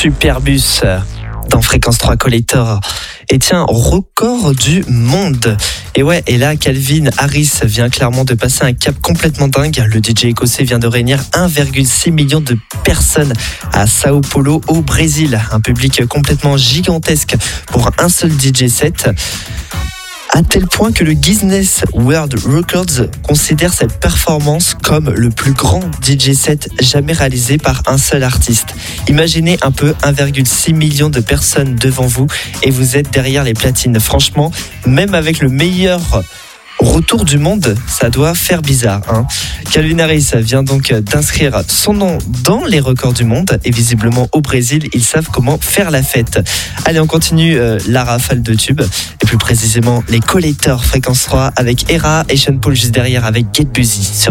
Superbus dans Fréquence 3 Collector. Et tiens, record du monde. Et ouais, et là, Calvin Harris vient clairement de passer un cap complètement dingue. Le DJ écossais vient de réunir 1,6 million de personnes à Sao Paulo, au Brésil. Un public complètement gigantesque pour un seul DJ set. À tel point que le Guinness World Records considère cette performance comme le plus grand DJ set jamais réalisé par un seul artiste. Imaginez un peu 1,6 million de personnes devant vous et vous êtes derrière les platines. Franchement, même avec le meilleur retour du monde, ça doit faire bizarre, hein. Calvin Harris vient donc d'inscrire son nom dans les records du monde et visiblement au Brésil, ils savent comment faire la fête. Allez, on continue la rafale de tubes et plus précisément les collecteurs Fréquence 3 avec Era et Sean Paul juste derrière avec Get Busy sur